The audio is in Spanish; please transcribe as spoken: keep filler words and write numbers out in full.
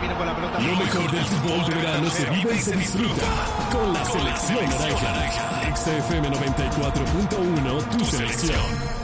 viene con la pelota. Lo mejor del fútbol de verano se vive y se disfruta con la selección naranja. X F M noventa y cuatro punto uno, tu selección.